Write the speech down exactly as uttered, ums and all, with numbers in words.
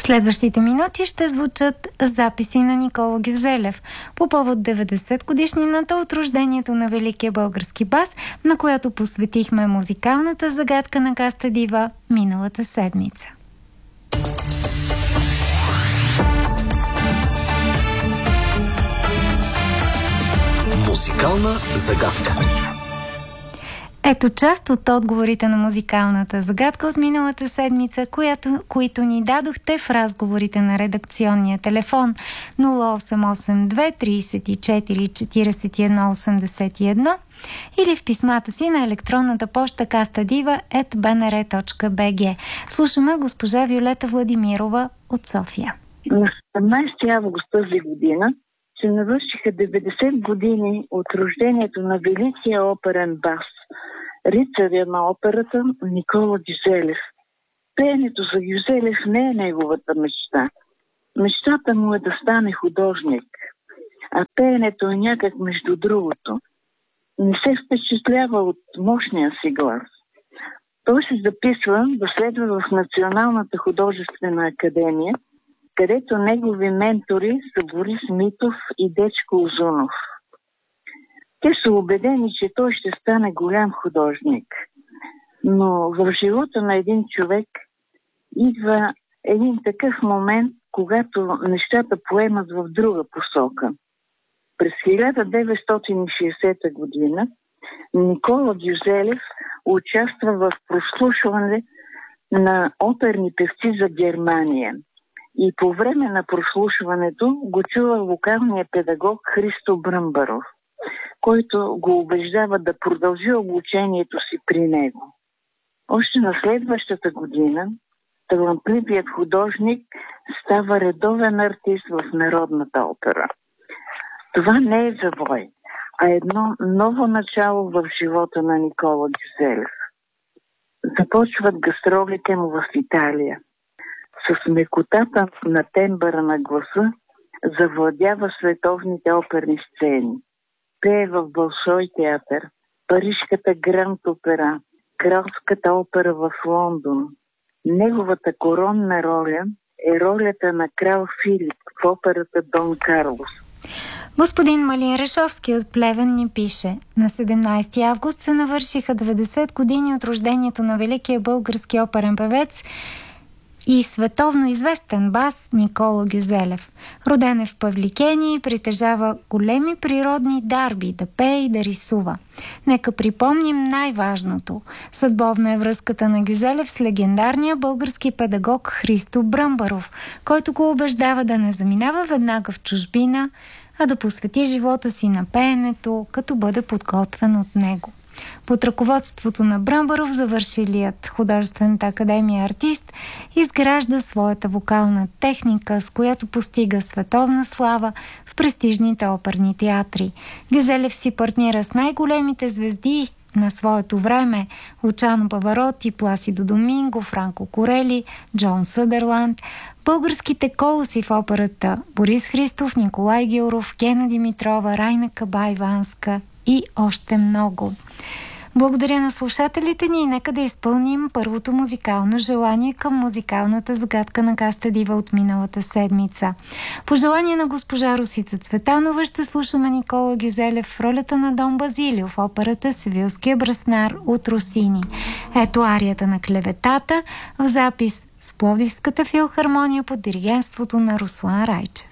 В следващите минути ще звучат записи на Никола Гюзелев по повод деветдесет годишнината от рождението на великия български бас, на която посветихме музикалната загадка на Каста Дива миналата седмица. Музикална загадка. Ето част от отговорите на музикалната загадка от миналата седмица, която, които ни дадохте в разговорите на редакционния телефон нула осем осем две тридесет и четири четиридесет и едно осемдесет и едно или в писмата си на електронната поща кастадива ет би ен ар точка би джи. Слушаме госпожа Виолета Владимирова от София. На седемнадесети август тази година се навършиха деветдесет години от рождението на великия оперен бас, рицаря на операта Никола Гюзелев. Пеенето за Гюзелев не е неговата мечта. Мечтата му е да стане художник, а пеенето е някак между другото. Не се впечатлява от мощния си глас. Той се записва да следва в Националната художествена академия, където негови ментори са Борис Митов и Дечко Узунов. Те са убедени, че той ще стане голям художник. Но в живота на един човек идва един такъв момент, когато нещата поемат в друга посока. През хиляда деветстотин и шейсета година Никола Гюзелев участва в прослушване на оперни певци за Германия. И по време на прослушването го чува вокалният педагог Христо Бръмбаров, който го убеждава да продължи обучението си при него. Още на следващата година талантливият художник става редовен артист в Народната опера. Това не е завой, а едно ново начало в живота на Никола Гюзелев. Започват гастролите му в Италия. С мекотата на тембъра на гласа завладява световните оперни сцени. Пее в Болшой театър, Парижката Гранд Опера, Кралската опера в Лондон. Неговата коронна роля е ролята на крал Филип в операта Дон Карлос. Господин Малин Решовски от Плевен ни пише: на седемнадесети август се навършиха деветдесет години от рождението на великия български оперен певец и световно известен бас Никола Гюзелев. Роден е в Павликени и притежава големи природни дарби да пее и да рисува. Нека припомним най-важното. Съдбовна е връзката на Гюзелев с легендарния български педагог Христо Бръмбаров, който го убеждава да не заминава веднага в чужбина, а да посвети живота си на пеенето, като бъде подготвен от него. Под ръководството на Бръмбаров завършилият художествената академия артист изгражда своята вокална техника, с която постига световна слава в престижните оперни театри. Гюзелев си партнира с най-големите звезди на своето време: Лучано Павароти, Пласидо Доминго, Франко Корели, Джон Съдърланд, българските колоси в операта Борис Христов, Николай Гилров, Гена Димитрова, Райна Кабай-Ванска и още много. Благодаря на слушателите ни и нека да изпълним първото музикално желание към музикалната загадка на Каста Дива от миналата седмица. По желание на госпожа Росица Цветанова ще слушаме Никола Гюзелев в ролята на Дон Базилио в операта Севилския браснар от Росини. Ето арията на Клеветата в запис с Пловдивската филхармония под диригентството на Руслан Райчев.